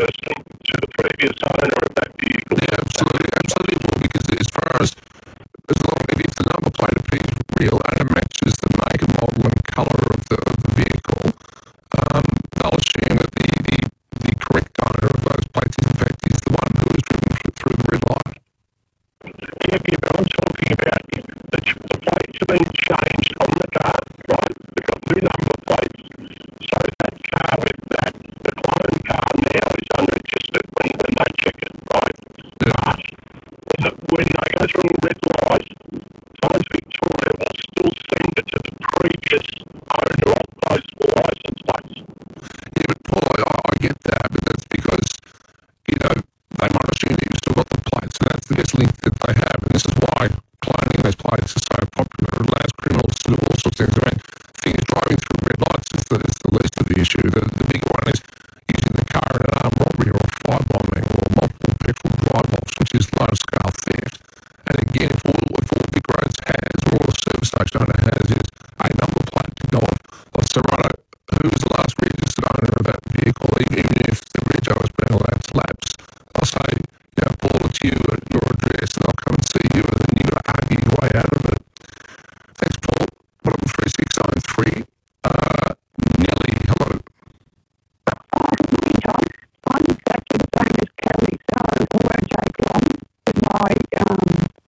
person to the previous owner of that vehicle. Yeah, absolutely will, because as far as long as if the number plate appears real and it matches the make and model and colour of the vehicle, they'll assume that the correct owner of those plates in fact is the one who has driven through the red light. Yeah, but I'm talking about the plates have been changed on the car, right? They've got new number plates. So that car with that, the clone car now is unregistered when they check it, right? But when they go through a red light, Times Victoria will still send it to the previous owner of those licence plates. Yeah, but Paul, I get that, but that's because, they might assume that you've still got the plates, and that's the best link that they have, and this is why cloning those plates is so popular. It allows criminals to do all sorts of things. I mean, the thing is, driving through red lights is the least of the issue. The big one is using the car in an armed robbery or firebombing or multiple petrol drive-offs, which is large-scale theft. And again, if all Vic Roads has, or all the service stations don't have,